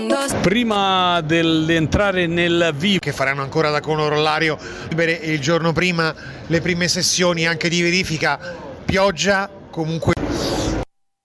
Prima di entrare nel vivo, che faranno ancora da corollario il giorno prima le prime sessioni anche di verifica, pioggia comunque.